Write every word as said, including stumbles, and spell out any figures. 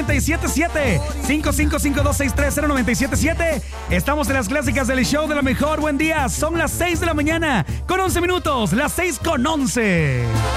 nueve siete siete, cinco cinco cinco, dos seis tres cero, nueve siete siete. Estamos en las clásicas del show de la mejor. Buen día, son las seis de la mañana con once minutos, las seis con once.